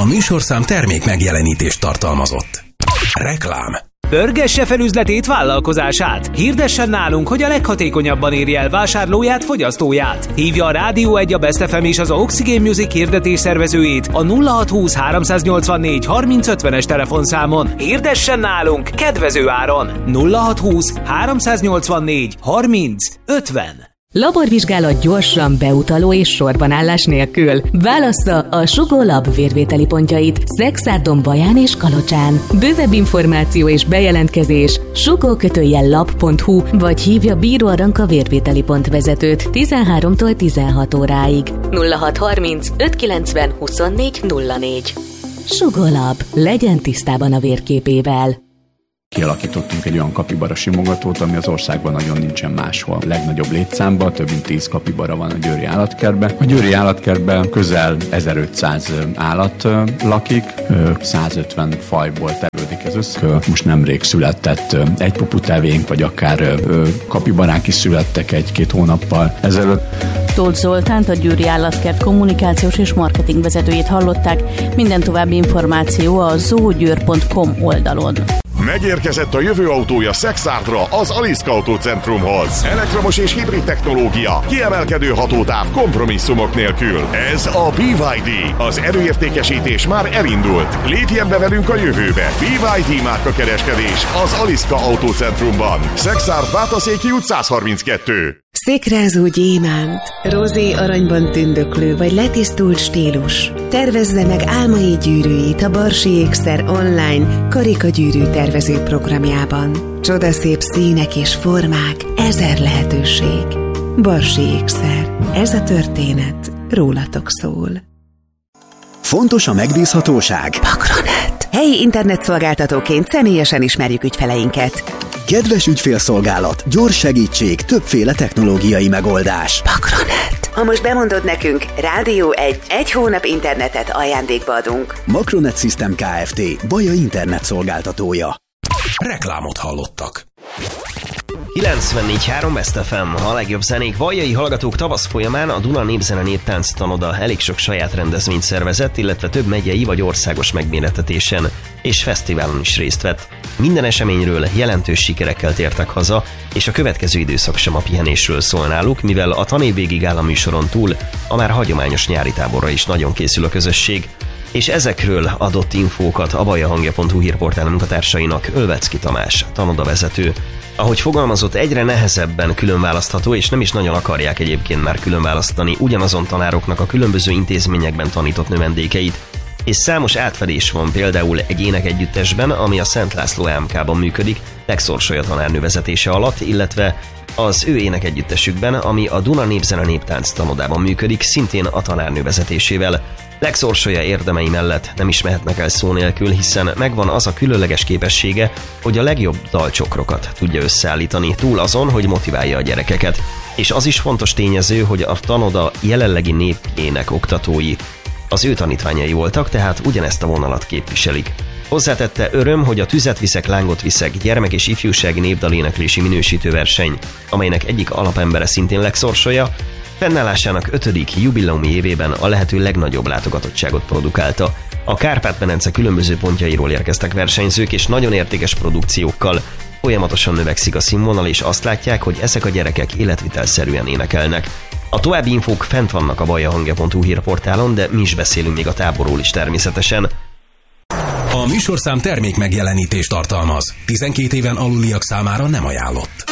A műsorszám termék megjelenítést tartalmazott. Reklám. Pörgesse fel üzletét, vállalkozását. Hirdessen nálunk, hogy a leghatékonyabban érje el vásárlóját, fogyasztóját. Hívja a Rádió 1, a Best FM és az Oxygen Music hirdetés szervezőjét a 0620 384 3050-es telefonszámon. Hirdessen nálunk kedvező áron. 0620 384 3050. Laborvizsgálat gyorsan, beutaló és sorbanállás nélkül. Válassza a Sugó Lab vérvételi pontjait Szexárdon, Baján és Kalocsán. Bővebb információ és bejelentkezés sugó-lab.hu vagy hívja Bíró Aranka vérvételi pont vezetőt 13-tól 16 óráig. 0630 590 24 04. Sugó Lab. Legyen tisztában a vérképével. Kialakítottunk egy olyan kapibara simogatót, ami az országban nagyon nincsen máshol. A legnagyobb létszámban több mint 10 kapibara van a Győri állatkertben. A Győri állatkertben közel 1500 állat lakik, 150 fajból tevődik ez össze. Most nemrég született egy puputevénk, vagy akár kapibarák is születtek 1-2 hónappal ezelőtt. Tóth Zoltánt, a Győri Állatkert kommunikációs és marketing vezetőjét hallották. Minden további információ a zoogyőr.com oldalon. Megérkezett a jövő autója Szexárdra, az Aliszka Autócentrumhoz. Elektromos és hibrid technológia, kiemelkedő hatótáv kompromisszumok nélkül. Ez a BYD. Az erőértékesítés már elindult. Lépjen be velünk a jövőbe. BYD márkakereskedés az Aliszka Autócentrumban. Szexárd, Vátaszéki út 132. Székrázó gyémánt, rozé aranyban tündöklő vagy letisztult stílus. Tervezze meg álmai gyűrűit a Barsi Ékszer online karikagyűrű tervező programjában. Csodaszép színek és formák, 1000 lehetőség. Barsi Ékszer. Ez a történet rólatok szól. Fontos a megbízhatóság. Makronet. Helyi internetszolgáltatóként személyesen ismerjük ügyfeleinket. Kedves ügyfélszolgálat, gyors segítség, többféle technológiai megoldás. Makronet. Ha most bemondod nekünk, Rádió 1 hónap internetet ajándékba adunk. Makronet System Kft. Baja internet szolgáltatója. Reklámot hallottak. 94.3 Best FM, a legjobb zenék. Vajai hallgatók tavasz folyamán a Duna Népzene Néptánc Tanoda elég sok saját rendezvényt szervezett, illetve több megyei vagy országos megmérettetésen és fesztiválon is részt vett. Minden eseményről jelentős sikerekkel tértek haza, és a következő időszak sem a pihenésről szól náluk, mivel a tanév végig áll a műsoron túl, a már hagyományos nyári táborra is nagyon készül a közösség. És ezekről adott infókat a bajahangja.hu hírportál munkatársainak Ölvecki Tamás, tanoda vezető. Ahogy fogalmazott, egyre nehezebben különválasztható, és nem is nagyon akarják egyébként már különválasztani ugyanazon tanároknak a különböző intézményekben tanított növendékeit, és számos átfedés van például egy énekegyüttesben, ami a Szent László EMK-ban működik, Lex Orsolya tanárnő vezetése alatt, illetve az ő énekegyüttesükben, ami a Duna Népzene Néptánc Tanodában működik, szintén a tanárnő vezetésével. Lex Orsolya érdemei mellett nem is mehetnek el szó nélkül, hiszen megvan az a különleges képessége, hogy a legjobb dalcsokrokat tudja összeállítani, túl azon, hogy motiválja a gyerekeket. És az is fontos tényező, hogy a tanoda jelenlegi népének oktatói az ő tanítványai voltak, tehát ugyanezt a vonalat képviselik. Hozzátette, öröm, hogy a Tüzet viszek, lángot viszek gyermek- és ifjúsági népdaléneklési minősítőverseny, amelynek egyik alapembere szintén Lex Orsolya, fennállásának 5. jubileumi évében a lehető legnagyobb látogatottságot produkálta. A Kárpát-medence különböző pontjairól érkeztek versenyzők, és nagyon értékes produkciókkal folyamatosan növekszik a színvonal, és azt látják, hogy ezek a gyerekek életvitelszerűen énekelnek. A további infók fent vannak a bajahangja.hu hírportálon, de mi is beszélünk még a táborról is természetesen. A műsorszám termék megjelenítést tartalmaz. 12 éven aluliak számára nem ajánlott.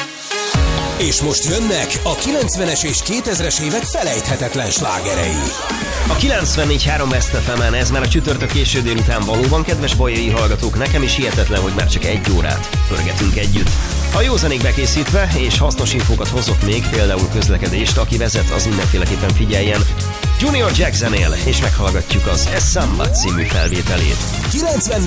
És most jönnek a 90-es és 2000-es évek felejthetetlen slágerei. A 94.3 Best FM-en ez már a csütörtök késő délután valóban, kedves bajai hallgatók, nekem is hihetetlen, hogy már csak 1 órát pörgetünk együtt. A jó zenék bekészítve és hasznos infókat hozok még, például közlekedést, aki vezet, az mindenféleképpen figyeljen. Junior Jack zenél, és meghallgatjuk az Samba című felvételét. 94